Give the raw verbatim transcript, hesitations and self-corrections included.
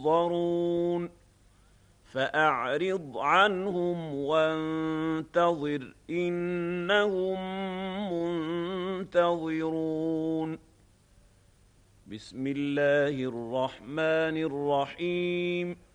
ينظرون فأعرض عنهم وانتظر إنهم منتظرون بسم الله الرحمن الرحيم